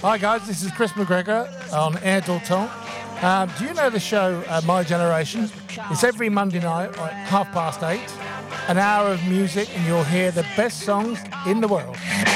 Hi guys, this is Chris McGregor on Air d'Automne. Do you know the show My Generation? It's every Monday night at 8:30, an hour of music, and you'll hear the best songs in the world.